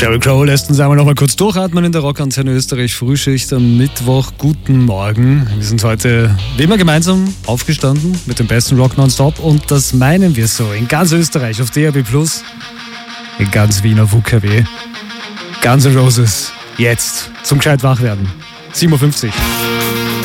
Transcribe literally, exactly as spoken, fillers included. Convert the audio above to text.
Sheryl Crow lässt uns einmal noch mal kurz durchatmen in der Rockantenne Österreich Frühschicht am Mittwoch. Guten Morgen. Wir sind heute wie immer gemeinsam aufgestanden mit dem besten Rock nonstop und das meinen wir so in ganz Österreich auf D A B plus, in ganz Wien auf U K W. Guns N' Roses. Jetzt zum gescheit wach werden. sieben Uhr fünfzig.